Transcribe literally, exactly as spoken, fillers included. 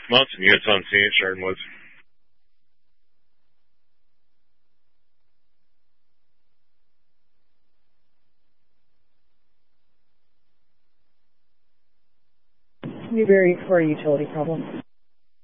Lots of units on scene at Chardon Woods. Newberry for utility problem.